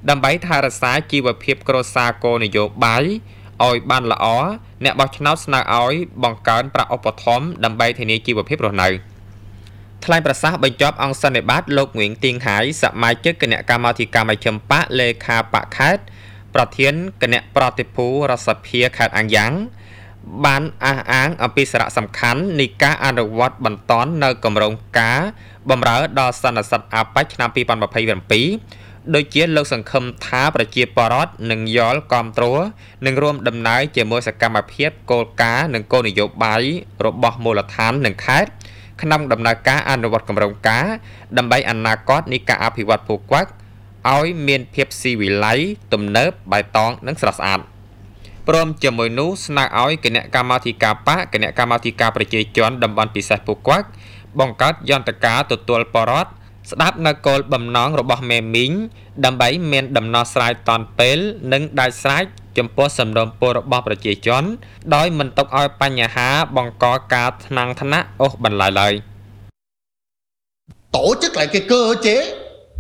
đầm bấy thà rà xá chi và phiếp cổ xa cô này dụ bái oi ban là ó nẹ bọc nốt sna oi bằng cán pra ốc thóm đầm bấy thì này chi và phiếp rồi này thayประสาบรรจบองสันในบาทโลกเหวียงติงหายสมัยเจกเนกามาธิกามาชมปะเลขาปะคัดประเทียนกเนปรติภูรสเพียขาดอังยังบ้านอ้างอภิสระสำคัญในการอนุวัตบันตอนในกรมรงกาบำราดอสันสัตอาปัชนาปีปันบภัยวันปีโดยเชี่ยโลกสังคมท้าประเจียปรอดหนึ่งย้อนกอมตัวหนึ่งรวมดำน้ำเจมวยสกรรมเพียบโกลกาหนึ่งโกนิโยบายรบมูลฐานหนึ่งคัดขนมดำนาการอนุวัตกำลังกาดำใบอนาคตนิกาอภิวัตผูกวักเอาเมียนเพียบซีวิไลตุ่มเนิบใบตองนังสระสะอาดพร้อมจมวยนู้สนาเอากเนกามาธิกาปะกเนกามาธิกาประเจจวนดำบันปีศาจผูกวักบังคับยันตกาตัวปรอดสดับนักโกลบำน้องระบบเมมิงดำใบเมียนดำนอสไลตอนเปลนึงได้สไลจำพวกสำรวมปรบประเจจวนโดยมันตกเอาปัญหาบังกอกาทนังธนะโอบันหลายเลย tổ chức lại cái cơ chế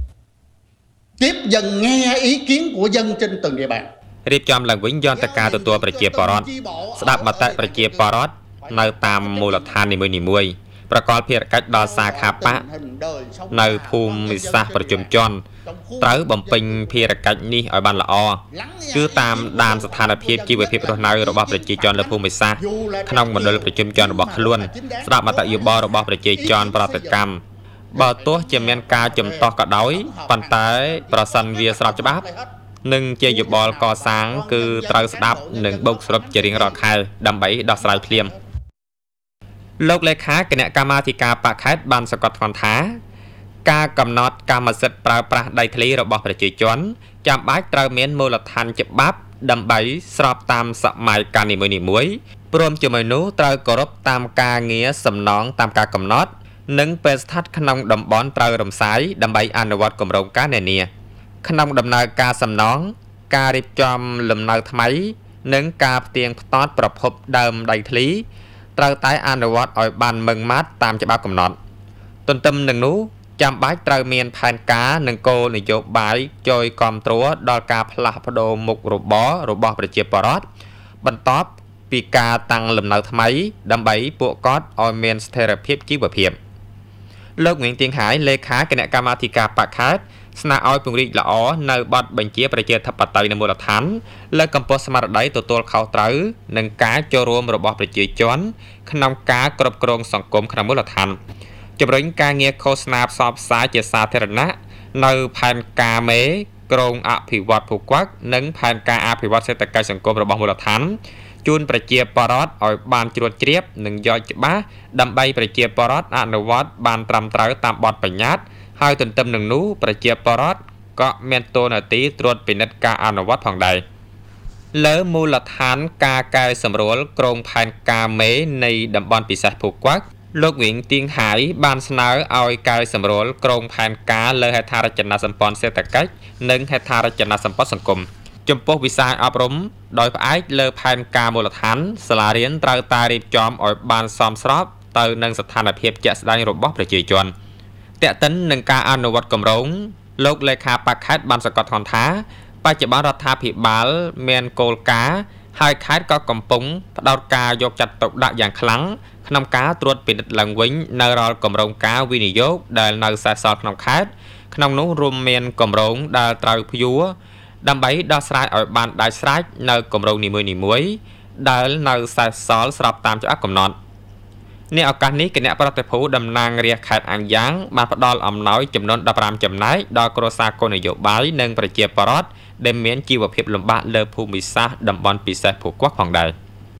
tiếp dân nghe ý kiến của dân trên từng địa bàn រៀបចំឡើងវិញយន្តការទទួលប្រជាពលរដ្ឋស្ដាប់មតិប្រជាពលរដ្ឋនៅតាមមូលដ្ឋាននីមួយៗប្រកបភារកិច្ចដល់សាខាបៈនៅភូមិសាស្ត្រប្រជុំជនត្រូវបំពេញភារកិច្ចនេះឲ្យបានល្អគឺតាមដានស្ថានភាពជីវភាពរស់នៅរបស់ប្រជាជនលើភូមិសាស្ត្រក្នុងមណ្ឌលប្រជុំជនរបស់ខ្លួនស្ដាប់មតិយោបល់របស់ប្រជាជនប្រតិកម្មបើទោះជាមានការជំទាស់ក៏ដោយប៉ុន្តែប្រសិនវាស្របច្បាប់នឹងជាយោបល់កសាងគឺត្រូវស្ដាប់និងបូកសរុបជារៀងរាល់ខែដើម្បីដោះស្រាយភ្លាមលោកលេខាគណៈកម្មាធិការបកខេត្តបានសង្កត់ធ្ងន់ថាការកំណត់កម្មសិទ្ធិប្រើប្រាស់ដីធ្លីរបស់ប្រជាជនចាំបាច់ត្រូវមានមូលដ្ឋានច្បាប់ដើម្បីស្របតាមសម័យកាលនីមួយៗព្រមជាមួយនោះត្រូវគោរពតាមការងារសំណងតាមការកំណត់និងពេលស្ថិតក្នុងតំបន់ត្រូវរំសាយដើម្បីអនុវត្តគម្រោងការនានាក្នុងដំណើរការសំណងការរៀបចំលំនៅថ្មីនិងការផ្ទៀងផ្ទាត់ប្រភពដើមដីធ្លីត្រូវតែអនុវត្តឲ្យបានម៉ឺងម៉ាត់តាមច្បាប់កំណត់ទន្ទឹមនឹងនោះចាំបាច់ត្រូវមានផែនការនិងគោលនយោបាយជួយគាំទ្រដល់ការផ្លាស់ប្ដូរមុខរបររបស់ប្រជាពលរដ្ឋបន្ទាប់ពីការតាំងលំនៅថ្មីដើម្បីពួកគាត់ឲ្យមានស្ថិរភាពជីវភាពលោកងៀងទៀងហាយលេខាគណៈកម្មាធិការបកខេត្តស្នើឲ្យពង្រីកល្អនៅបទបញ្ជាប្រជាធិបតេយ្យនៅមូលដ្ឋានលើកកម្ពស់ស្មារតីទទួលខុសត្រូវនិងការចូលរួមរបស់ប្រជាជនក្នុងការគ្រប់គ្រងសង្គមក្នុងមូលដ្ឋានជំរុញការងារឃោសនាផ្សព្វផ្សាយជាសាធារណៈនៅផែនការមេក្រុងអភិវឌ្ឍភូកវ័កនិងផែនការអភិវឌ្ឍសេដ្ឋកិច្ចសង្គមរបស់មូលដ្ឋានជូនប្រជាពលរដ្ឋឲ្យបានជ្រួតជ្រាបនិងយល់ច្បាស់ដើម្បីប្រជាពលរដ្ឋអនុវត្តបានត្រឹមត្រូវតាមបទបញ្ញត្តិហើយទន្ទឹមនឹងនោះប្រជាពលរដ្ឋក៏មានតួនាទីត្រួតពិនិត្យការអនុវត្តផងដែរលើមូលដ្ឋានការកែសម្រួលក្រុងផែនការមេនៃតំបន់ពិសេសភូកវ័កលោកវិញទៀងហាយបានស្នើឲ្យកែសម្រួលក្រុងផែនការលើហេដ្ឋារចនាសម្ព័ន្ធសេដ្ឋកិច្ចនិងហេដ្ឋារចនាសម្ព័ន្ធសង្គមចំពោះវិស័យអប់រំដោយផ្អែកលើផែនការមូលដ្ឋានសាលារៀនត្រូវតែរៀបចំឲ្យបានសមស្របទៅនឹងស្ថានភាពជាក់ស្ដែងរបស់ប្រជាជនតែកតិននឹងការអនុវត្តគម្រោងលោកលេខាបកខេត្តបានសង្កត់ធ្ងន់ថាបច្ចុប្បន្នរដ្ឋាភិបាលមានគោលការណ៍ហើយខេត្តក៏កំពុងផ្ដោតការយកចាត់ទុកដាក់យ៉ាងខ្លាំងក្នុងការត្រួតពិនិត្យឡើងវិញនៅរាល់គម្រោងការវិនិយោគដែលនៅសេសសល់ក្នុងខេត្តក្នុងនោះរួមមានគម្រោងដែលត្រូវព្យួរដើម្បីដោះស្រាយឲ្យបានដាច់ស្រេចនៅគម្រោងនីមួយៗដែលនៅសេសសល់ស្របតាមច្បាប់កំណត់នេះឱកាសនេះគណៈប្រតិភូតំណាងរាស្ត្រខេត្តអាំងយ៉ាងបានផ្ដល់អំណោយចំនួន15ចំណែកដល់គ្រួសារគោលនយោបាយនិងប្រជាពលរដ្ឋដែលមានជីវភាពលំបាកលើភូមិសាស្ត្រតំបន់ពិសេសភូកវ័កផងដែរ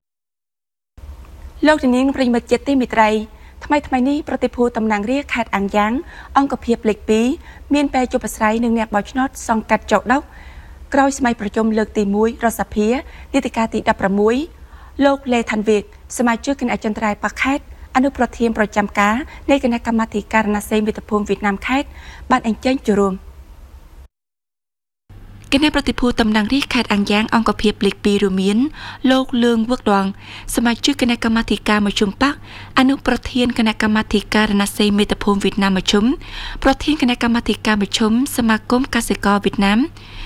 លោកជំនាញប្រិមិត្តជាតិទីមិត្តរីថ្មីនេះប្រតិភូតំណាងរាស្ត្រខេត្តអាំងយ៉ាងអង្គភាពលេខ2មានពេលជួបអាស្រ័យនឹងអ្នកបោះឆ្នោតសង្កាត់ចោកដោះក្រោយស្ម័យប្រជុំលើកទី1រដ្ឋសភានីតិកាលទី16លោកលេថាន់វៀកសមាជិកគណៈអចិន្ត្រៃយ៍បកខេត្តអនុប្រធានប្រចាំការនៃគណៈកម្មាធិការណាសេមាតុភូមិវៀតណាមខេត្តបានអញ្ជើញចូលរួមគណៈប្រតិភូតំណាងរាស្ត្រខេត្តអាំងយ៉ាងអង្គភាពលេខ2រួមមានលោកលឿងវឹកដងសមាជិកគណៈកម្មាធិការមជ្ឈុំបកអនុប្រធានគណៈកម្មាធិការណាសេមាតុភូមិវៀតណាមមជ្ឈុំប្រធានគណៈកម្មាធិការមជ្ឈុំសមាគមកសិករវៀតណាម